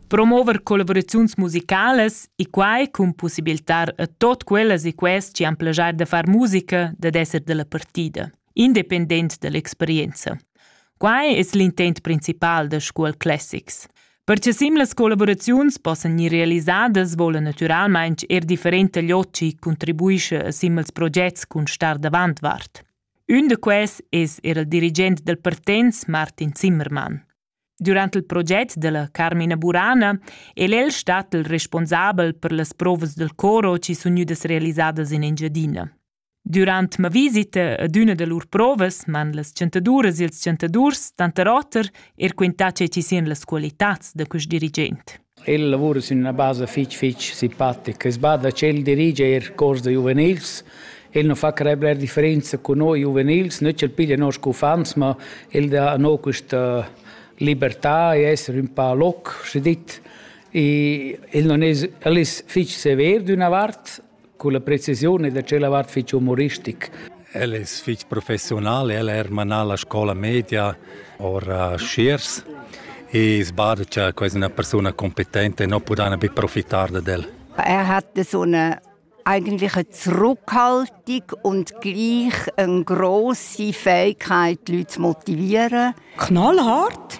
Promover collaboraziuns musicales e quai cun possibilitar a tot quellas e quest ci han plagiar da far musica dad esser della partida, independent dall'experienza. Quai es l'intent principal da Scuol Classics. Perché simlas collaboraziuns possan ni realisadas vola naturalmein differente glieud ci contribuisce a simils progets cun star davant vart. Un de quels es il dirigent del partenz Martin Zimmermann. Durant il proget della Carmina Burana el stat il responsabel per las provas del coro ci sun gnüdas realisadas in Engiadina. Durant ma visita ad una de lur provas, man las centaduras e ils centadurs, tanta rotter, quintace ci sian las qualitats de quest dirigent. El lavora su una base fitch simpatica. Es bada c'el dirige cors de juvenils. El non fa creare differenza con noi juvenils, non c'è piglia nos fans, ma el dà a noi questa libertà e essere un po' loc, si dit. E el non es fitch sever d'una vart, con la precisione da c'è la vart fitch umoristic. El es fitch professional, el manà la scuola media or Schiers. E sbada c'è una persona competente e non può profitare da del. Hatte so eine eigentliche Zurückhaltung und gleich eine grosse Fähigkeit, die Leute zu motivieren. Knallhart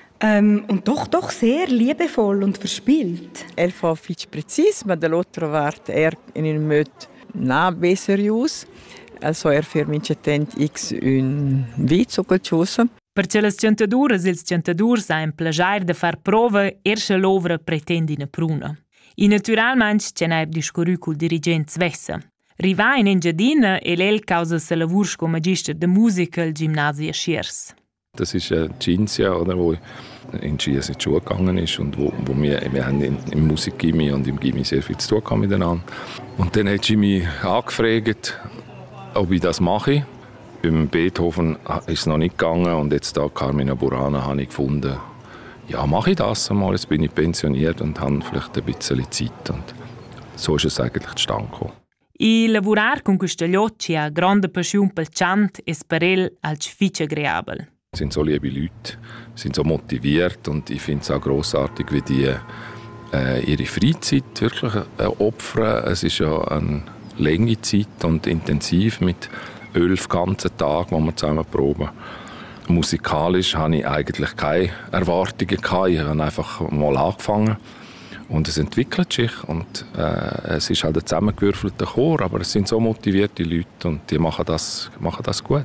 und doch sehr liebevoll und verspielt. Er fa fitch precis, ma dall'altra parte in un mod besser aus. Also firmincetent x un vizzo qualcosa. Perché las centaduras e ils centadurs han plagiar de far prova ersche l'ovra pretendina pruna. I naturalmein c'è discorru col dirigent Svessa. Riva in Engiadina el causa se lavurs come magister de musica al Gymnasia Schiers. Das ist Cinzia, oder, wo in Schiers in die Schule gegangen ist und wo wir haben im Musikgymnasium und im Gymnasium sehr viel zu tun miteinander. Und dann hat sie mich angefragt, ob ich das mache. Beim Beethoven ist es noch nicht gegangen und jetzt da Carmina Burana habe ich gefunden, ja, mache ich das einmal, jetzt bin ich pensioniert und habe vielleicht ein bisschen Zeit. Und so ist es eigentlich zustande gekommen. I lavorar con questa liocci ha grande passione pel chant e per el als fitch agreabel. Es sind so liebe Leute, sind so motiviert und ich finde es auch grossartig, wie die ihre Freizeit wirklich opfern. Es ist ja eine lange Zeit und intensiv mit 11 ganzen Tagen, wo wir zusammen proben. Musikalisch hatte ich eigentlich keine Erwartungen. Ich habe einfach mal angefangen und es entwickelt sich. Und, es ist halt ein zusammengewürfelter Chor, aber es sind so motivierte Leute und die machen das gut.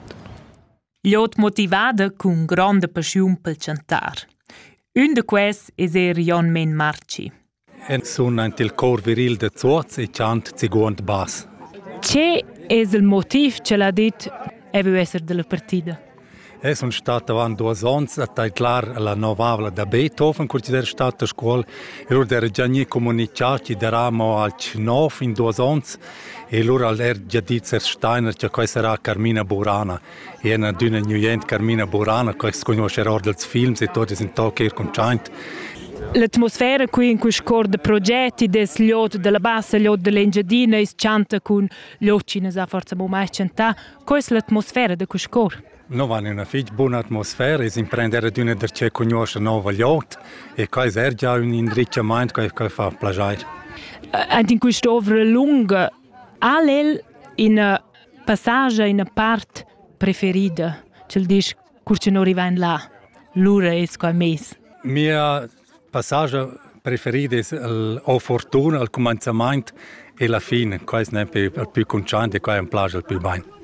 Liot motivada con grande passione pel cantar. Un de quels es Jon Men Marci. Suona il cor viril de Zuoz e chant seguond bass. C'è es il motiv che l'ha dit vuol essere della partita? Sono stato avanti 2 anni a tagliare la novella da Beethoven, quando era stata a scuola. E allora era già nie comunicato, eravamo al 9 in 2 anni. E allora era già detto Steiner che questa era Carmina Burana. E era una nuova Carmina Burana, che si conosce dai film e tutti sono tocchi contenti. L'atmosfera qui in questo cor de progetti des liot della bassa, liot dell'Engiadina, is canta con liot ne sa forza mo mai canta. Qual è l'atmosfera de questo cor? No, va una buona atmosfera, si imprendere di una che conosce nuova liot e questo è già un indricciamento che fa piacere. In questa opera lunga, ha in passaggio, in parte preferita, cioè dice che non arriva in là, l'ora è come mese. Mia passaggio preferito è la fortuna, il cominciamento e la fine. Questo è il più contento e questo è un piacere più bene.